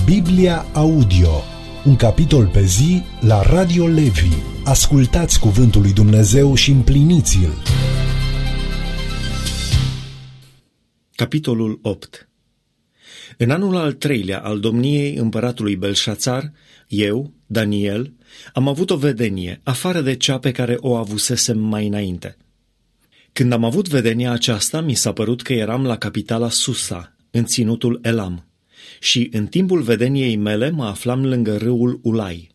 Biblia Audio, un capitol pe zi la Radio Levi. Ascultați cuvântul lui Dumnezeu și împliniți-l. Capitolul 8. În anul al 3-lea al domniei împăratului Belșațar, eu, Daniel, am avut o vedenie, afară de cea pe care o avusesem mai înainte. Când am avut vedenia aceasta, mi s-a părut că eram la capitala Susa, în ținutul Elam, și în timpul vedeniei mele mă aflam lângă râul Ulai.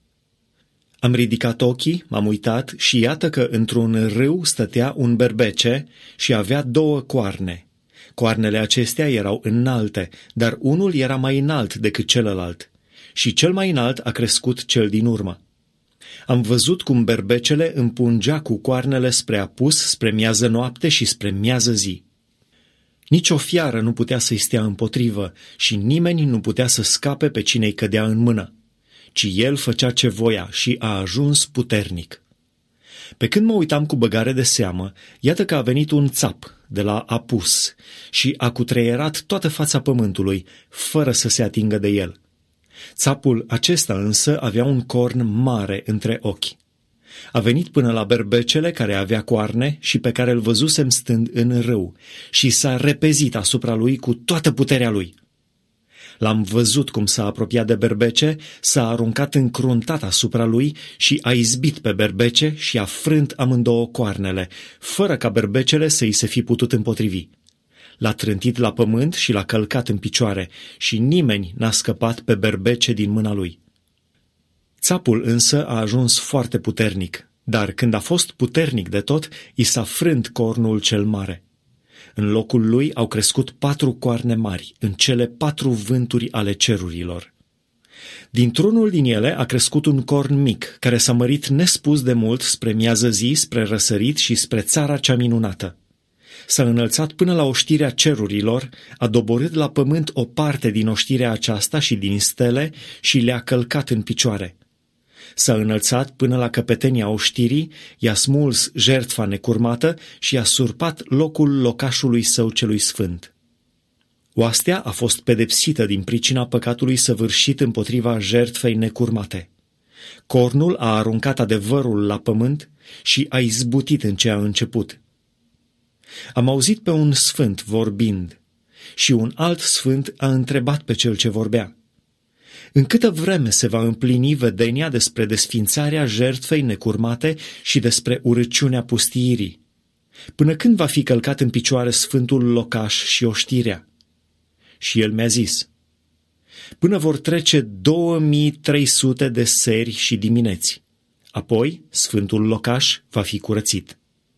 Am ridicat ochii, m-am uitat și iată că într-un râu stătea un berbece și avea 2 coarne. Coarnele acestea erau înalte, dar unul era mai înalt decât celălalt, și cel mai înalt a crescut cel din urmă. Am văzut cum berbecele împungea cu coarnele spre apus, spre miază noapte și spre miază zi. Nici o fiară nu putea să-i stea împotrivă și nimeni nu putea să scape pe cine îi cădea în mână, ci el făcea ce voia și a ajuns puternic. Pe când mă uitam cu băgare de seamă, iată că a venit un țap de la apus și a cutreierat toată fața pământului, fără să se atingă de el. Țapul acesta însă avea un corn mare între ochi. A venit până la berbecele care avea coarne și pe care îl văzusem stând în râu și s-a repezit asupra lui cu toată puterea lui. L-am văzut cum s-a apropiat de berbece, s-a aruncat încruntat asupra lui și a izbit pe berbece și a frânt amândouă coarnele, fără ca berbecele să îi se fi putut împotrivi. L-a trântit la pământ și l-a călcat în picioare și nimeni n-a scăpat pe berbece din mâna lui. Țapul însă a ajuns foarte puternic, dar când a fost puternic de tot, i s-a frânt cornul cel mare. În locul lui au crescut 4 coarne mari, în cele 4 vânturi ale cerurilor. Dintr-unul din ele a crescut un corn mic, care s-a mărit nespus de mult spre miază zi, spre răsărit și spre țara cea minunată. S-a înălțat până la oștirea cerurilor, a doborât la pământ o parte din oștirea aceasta și din stele și le-a călcat în picioare. S-a înălțat până la căpetenia oștirii, i-a smuls jertfa necurmată și i-a surpat locul locașului său celui sfânt. Oastea a fost pedepsită din pricina păcatului săvârșit împotriva jertfei necurmate. Cornul a aruncat adevărul la pământ și a izbutit în ce a început. Am auzit pe un sfânt vorbind și un alt sfânt a întrebat pe cel ce vorbea: în câtă vreme se va împlini vedenia despre desfințarea jertfei necurmate și despre urăciunea pustiirii? Până când va fi călcat în picioare sfântul locaș și oștirea? Și el mi-a zis: până vor trece 2300 de seri și dimineți. Apoi sfântul locaș va fi curățit.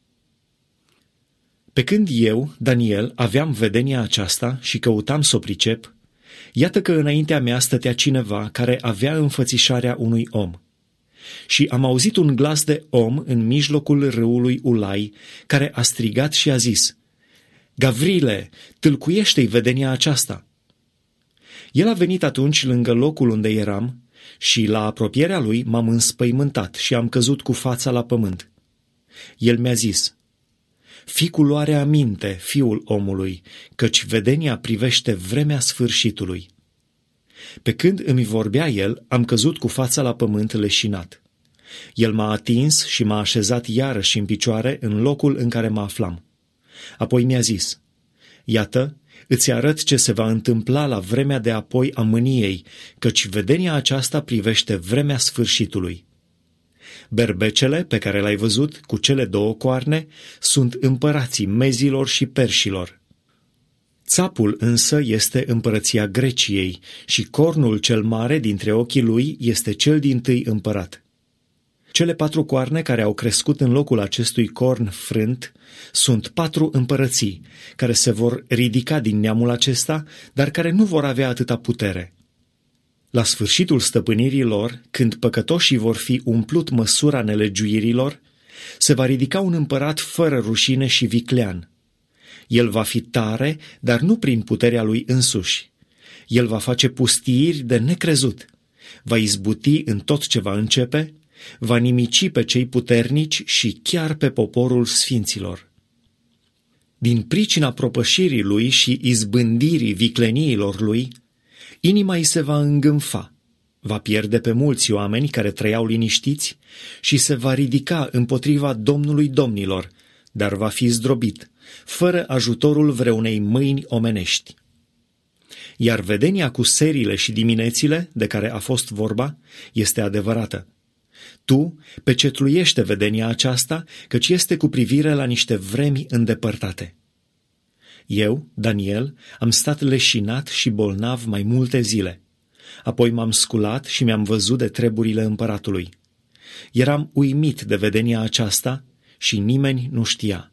Pe când eu, Daniel, aveam vedenia aceasta și căutam să o pricep, iată că înaintea mea stătea cineva care avea înfățișarea unui om. Și am auzit un glas de om în mijlocul râului Ulai, care a strigat și a zis: Gavrile, tâlcuiește-i vedenia aceasta! El a venit atunci lângă locul unde eram și la apropierea lui m-am înspăimântat și am căzut cu fața la pământ. El mi-a zis: fii cu luare aminte, fiul omului, căci vedenia privește vremea sfârșitului. Pe când îmi vorbea el, am căzut cu fața la pământ leșinat. El m-a atins și m-a așezat iarăși în picioare în locul în care mă aflam. Apoi mi-a zis: iată, îți arăt ce se va întâmpla la vremea de apoi a mâniei, căci vedenia aceasta privește vremea sfârșitului. Berbecele pe care l-ai văzut cu cele 2 coarne sunt împărații mezilor și perșilor. Țapul însă este împărăția Greciei și cornul cel mare dintre ochii lui este cel dintâi împărat. Cele 4 coarne care au crescut în locul acestui corn frânt sunt 4 împărății care se vor ridica din neamul acesta, dar care nu vor avea atâta putere. La sfârșitul stăpânirii lor, când păcătoșii vor fi umplut măsura nelegiuirilor, se va ridica un împărat fără rușine și viclean. El va fi tare, dar nu prin puterea lui însuși. El va face pustiiri de necrezut, va izbuti în tot ce va începe, va nimici pe cei puternici și chiar pe poporul sfinților. Din pricina propășirii lui și izbândirii vicleniilor lui, Inima îi se va îngânfa, va pierde pe mulți oameni care trăiau liniștiți și se va ridica împotriva Domnului domnilor, dar va fi zdrobit, fără ajutorul vreunei mâini omenești. Iar vedenia cu serile și diminețile, de care a fost vorba, este adevărată. Tu pecetluiește vedenia aceasta, căci este cu privire la niște vremi îndepărtate. Eu, Daniel, am stat leșinat și bolnav mai multe zile. Apoi m-am sculat și mi-am văzut de treburile împăratului. Eram uimit de vedenia aceasta și nimeni nu știa.